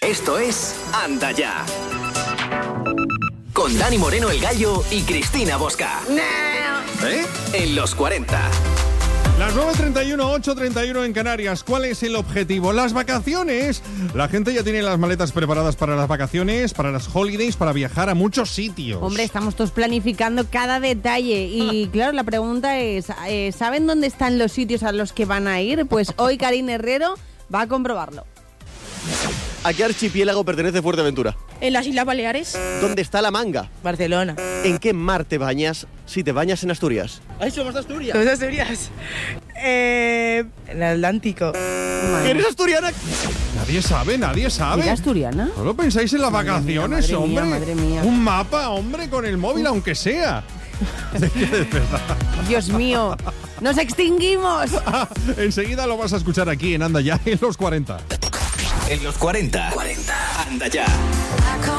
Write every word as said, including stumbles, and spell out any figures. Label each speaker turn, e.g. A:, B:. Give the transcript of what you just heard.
A: Esto es Anda Ya. Con Dani Moreno el Gallo y Cristina Bosca. ¿Eh? En los cuarenta.
B: Las nueve treinta y uno, ocho treinta y uno en Canarias. ¿Cuál es el objetivo? Las vacaciones. La gente ya tiene las maletas preparadas para las vacaciones, para las holidays, para viajar a muchos sitios.
C: Hombre, estamos todos planificando cada detalle. Y claro, la pregunta es, eh, ¿saben dónde están los sitios a los que van a ir? Pues hoy Karine Herrero va a comprobarlo.
D: ¿A qué archipiélago pertenece Fuerteventura?
E: En las Islas Baleares.
D: ¿Dónde está La Manga?
E: Barcelona.
D: ¿En qué mar te bañas si te bañas en Asturias? ¡Ay, somos de Asturias!
E: ¿Somos de Asturias? Eh, en el Atlántico.
D: ¿Eres asturiana?
B: Nadie sabe, nadie sabe.
C: ¿Eres asturiana?
B: Solo pensáis en las
C: Madre
B: vacaciones,
C: mía, madre
B: hombre.
C: mía, madre mía.
B: Un mapa, hombre, con el móvil, aunque sea. De verdad.
C: Dios mío, nos extinguimos.
B: Enseguida lo vas a escuchar aquí en Anda Ya en los cuarenta.
A: En los cuarenta. cuarenta. Anda Ya.